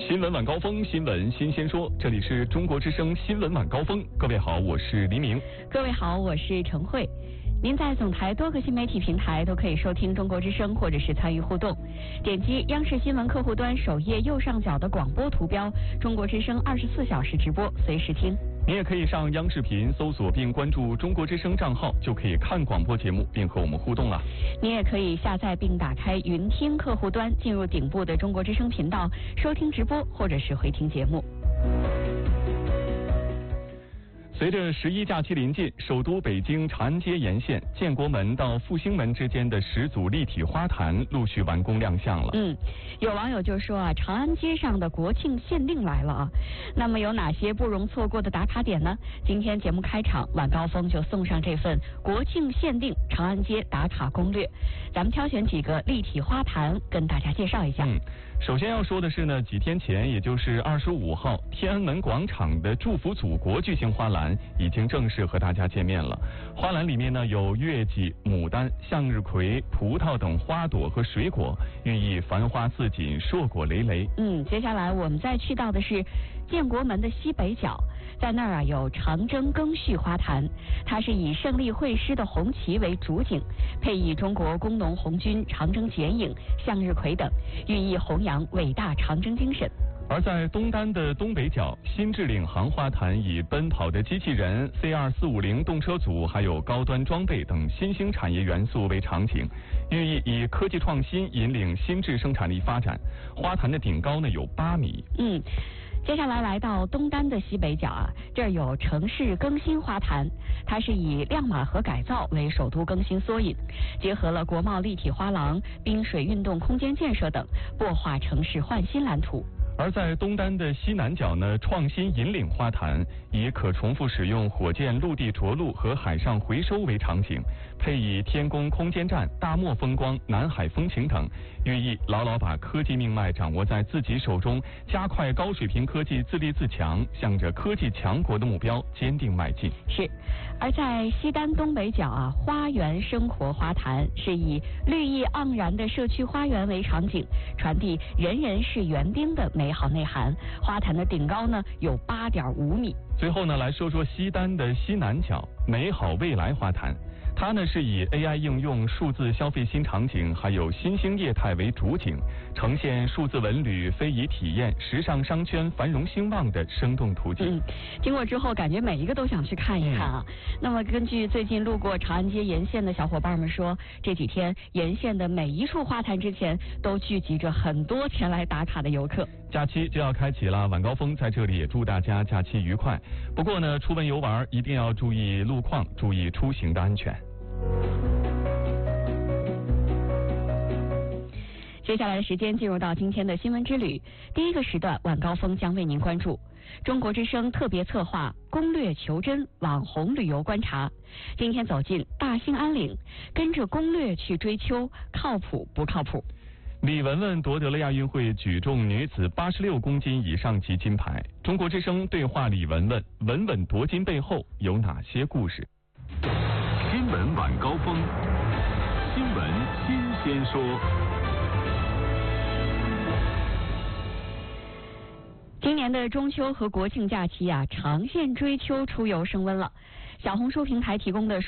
新闻晚高峰，新闻新鲜说，这里是中国之声新闻晚高峰。各位好，我是黎明。 各位好，我是陈慧。您在总台多个新媒体平台都可以收听中国之声，或者是参与互动。点击央视新闻客户端首页右上角的广播图标，中国之声24小时直播，随时听。 你也可以上央视频搜索并关注中国之声账号，就可以看广播节目并和我们互动了。 你也可以下载并打开云听客户端，进入顶部的中国之声频道，收听直播或者是回听节目。 随着11假期临近，首都北京长安街沿线建国门到复兴门之间的10组立体花坛陆续完工亮相了。 有网友就说长安街上的国庆限定来了啊。那么有哪些不容错过的打卡点呢？今天节目开场，晚高峰就送上这份国庆限定长安街打卡攻略。咱们挑选几个立体花坛跟大家介绍一下。 首先要说的是呢，几天前，也就是25号，天安门广场的祝福祖国巨型花篮已经正式和大家见面了。花篮里面呢有月季、牡丹、向日葵、葡萄等花朵和水果，寓意繁花似锦、硕果累累。 接下来我们再去到的是建国门的西北角，在那儿有长征庚戌花坛，它是以胜利会师的红旗为主景，配以中国工农红军长征剪影、向日葵等，寓意弘扬伟大长征精神。 而在东单的东北角，新智领航花坛以奔跑的机器人、CR450动车组，还有高端装备等新兴产业元素为场景，寓意以科技创新引领新智生产力发展。花坛的顶高呢有8米。 接下来来到东单的西北角啊，这儿有城市更新花坛，它是以亮马河改造为首都更新缩引，结合了国贸立体花廊、滨水运动空间建设等，擘画城市焕新蓝图。 而在东单的西南角呢，创新引领花坛以可重复使用火箭陆地着陆和海上回收为场景，配以天宫空间站、大漠风光、南海风情等，寓意牢牢把科技命脉掌握在自己手中，加快高水平科技自立自强，向着科技强国的目标坚定迈进。 是。而在西单东北角啊，花园生活花坛是以绿意盎然的社区花园为场景，传递人人是园丁的美好内涵。花坛的顶高呢有8.5米。 最后呢，来说说西单的西南角美好未来花坛，它呢是以 AI 应用、数字消费新场景，还有新兴业态为主景，呈现数字文旅、非遗体验、时尚商圈繁荣兴旺的生动图景。 经过之后，感觉每一个都想去看一看啊。那么根据最近路过长安街沿线的小伙伴们说，这几天沿线的每一处花坛之前都聚集着很多前来打卡的游客。 假期就要开启了，晚高峰在这里也祝大家假期愉快。不过呢，出门游玩一定要注意路况，注意出行的安全。 接下来的时间进入到今天的新闻之旅，第一个时段晚高峰将为您关注中国之声特别策划攻略求真网红旅游观察。今天走进大兴安岭，跟着攻略去追秋，靠谱不靠谱？ 李雯雯夺得了亚运会举重女子86公斤以上级金牌。中国之声对话李雯雯，稳稳夺金背后有哪些故事？ 新闻晚高峰，新闻新鲜说。 今年的中秋和国庆假期啊，长线追秋出游升温了。小红书平台提供的